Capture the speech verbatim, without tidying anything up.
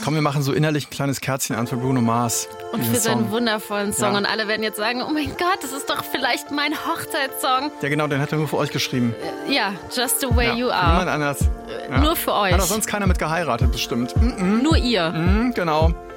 Komm, wir machen so innerlich ein kleines Kerzchen an für Bruno Mars. Und für Song. seinen wundervollen Song. Ja. Und alle werden jetzt sagen, oh mein Gott, das ist doch vielleicht mein Hochzeitssong. Ja genau, den hat er nur für euch geschrieben. Ja, Just the Way ja, You für Are. niemand anders. Ja. Nur für euch. Hat auch sonst keiner mit geheiratet, bestimmt. Mm -mm. Nur ihr. Mm, genau.